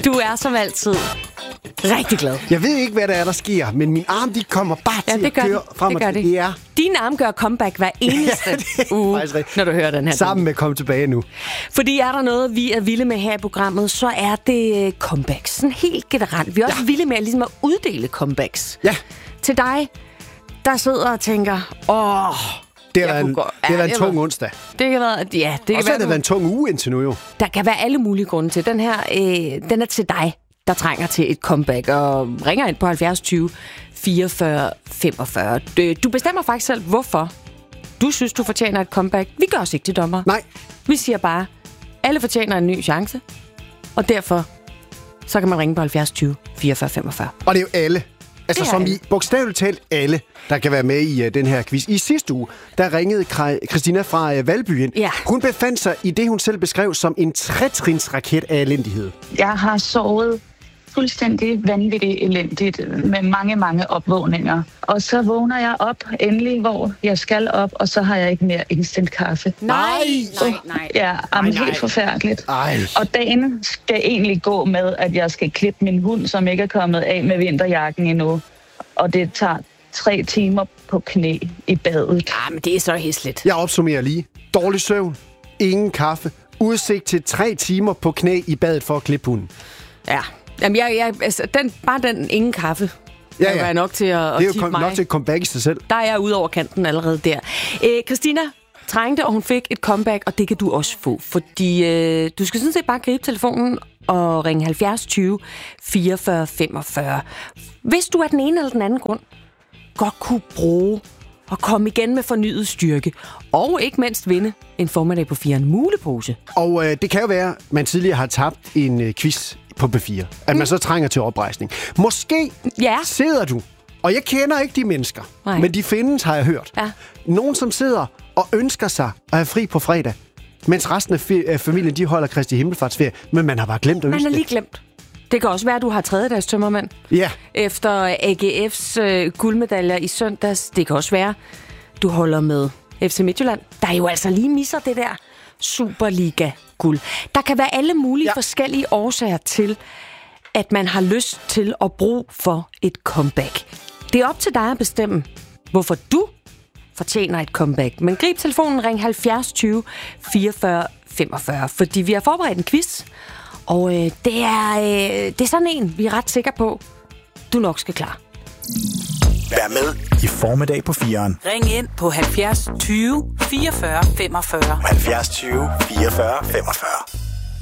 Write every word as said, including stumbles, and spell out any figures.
Du er som altid rigtig glad. Jeg ved ikke, hvad der er, der sker, men min arm, de kommer bare Ja, til det gør at køre de. frem Det og gør tilbage. de. Det er Din arm gør comeback hver eneste Ja, det er uge, faktisk rigtigt. når du hører den her. sammen med Kom tilbage nu. Fordi er der noget, vi er vilde med her i programmet, så er det øh, comebacks. Sådan helt generelt. Vi er også ja. vilde med at, ligesom at uddele comebacks. Ja. Til dig, der sidder og tænker, åh... Det har været en, gå... det har været en ja, tung var... onsdag. Det kan være, ja, det Og så kan har det være, været en tung uge indtil nu jo. Der kan være alle mulige grunde til. Den her, øh, den er til dig, der trænger til et comeback, og ringer ind på halvfjerds tyve fireogfyrre femogfyrre. Du bestemmer faktisk selv, hvorfor du synes, du fortjener et comeback. Vi gør os ikke til dommer. Nej. Vi siger bare, alle fortjener en ny chance, og derfor så kan man ringe på halvfjerds tyve fireogfyrre femogfyrre. Og det er jo alle. Altså Det er som alle. i bogstaveligt talt alle, der kan være med i uh, den her quiz. I sidste uge, der ringede Kra- Christina fra uh, Valbyen. Ja. Hun befandt sig i det, hun selv beskrev som en tretrinsraket af elendighed. Jeg har sovet fuldstændig vanvittigt elendigt med mange, mange opvågninger. Og så vågner jeg op endelig, hvor jeg skal op, og så har jeg ikke mere instant kaffe. Nej, nej, nej. Ja, nej, helt nej. forfærdeligt. Ej. Og dagen skal egentlig gå med, at jeg skal klippe min hund, som ikke er kommet af med vinterjakken endnu. Og det tager tre timer på knæ i badet. Ja, men det er så hæsligt. Jeg opsummerer lige. Dårlig søvn, ingen kaffe, udsigt til tre timer på knæ i badet for at klippe hunden. Ja. Jamen, jeg, jeg, altså, den, bare den ingen kaffe, Ja, ja, ja. er nok til at, at Det er jo tippe kom- mig. nok til et comeback i sig selv. Der er jeg ude over kanten allerede der. Æ, Christina trængte, og hun fik et comeback, og det kan du også få. Fordi øh, du skal sådan set bare gribe telefonen og ringe halvfjerds tyve fireogfyrre femogfyrre. Hvis du af den ene eller den anden grund godt kunne bruge og komme igen med fornyet styrke, og ikke mindst vinde en formiddag på fire, en mulepose. Og øh, det kan jo være, at man tidligere har tabt en øh, quiz på B fire. At man så trænger til oprejsning. Måske Ja. sidder du, og jeg kender ikke de mennesker, Nej. men de findes, har jeg hørt. Ja. Nogen, som sidder og ønsker sig at have fri på fredag, mens resten af fi- af familien, de holder Kristi Himmelfartsferie, men man har bare glemt at Man ønske har lige det. glemt. Det kan også være, at du har tredjedags tømmermand. Ja, Efter A G F's øh, guldmedaljer i søndags. Det kan også være, du holder med F C Midtjylland, der jo altså lige misser det der Superliga-guld. Der kan være alle mulige Ja. ja. forskellige årsager til, at man har lyst til at bruge for et comeback. Det er op til dig at bestemme, hvorfor du fortjener et comeback. Men grib telefonen, ring halvfjerds tyve fireogfyrre femogfyrre, fordi vi har forberedt en quiz, og øh, det, er, øh, det er sådan en, vi er ret sikre på, du nok skal klare. Vær med i formiddag på fireren. Ring ind på halvfjerds tyve fireogfyrre femogfyrre. halvfjerds tyve fireogfyrre femogfyrre.